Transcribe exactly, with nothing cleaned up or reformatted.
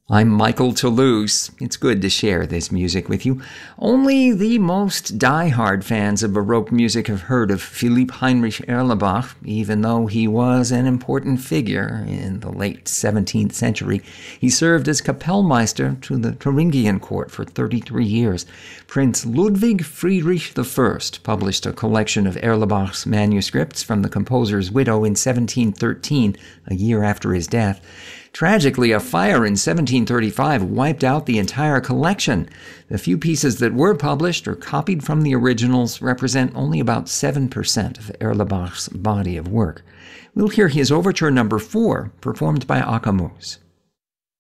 I'm Michael Toulouse. It's good to share this music with you. Only the most die-hard fans of Baroque music have heard of Philipp Heinrich Erlebach, even though he was an important figure in the late seventeenth century. He served as Kapellmeister to the Thuringian court for thirty-three years. Prince Ludwig Friedrich the First published a collection of Erlebach's manuscripts from the composer's widow in seventeen thirteen, a year after his death. Tragically, a fire in seventeen thirty-five wiped out the entire collection. The few pieces that were published or copied from the originals represent only about seven percent of Erlebach's body of work. We'll hear his overture number four, performed by Akamoos.